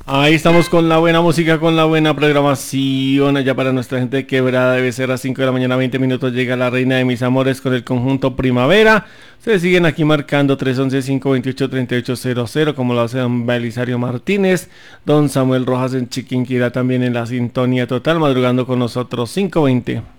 Ahí estamos con la buena música, con la buena programación. Allá para nuestra gente de Quebrada debe ser a 5 de la mañana, 20 minutos. Llega la reina de mis amores con el conjunto Primavera. Se siguen aquí marcando 311-528-3800, como lo hace don Belisario Martínez. Don Samuel Rojas en Chiquinquirá también en la sintonía total, madrugando con nosotros 520.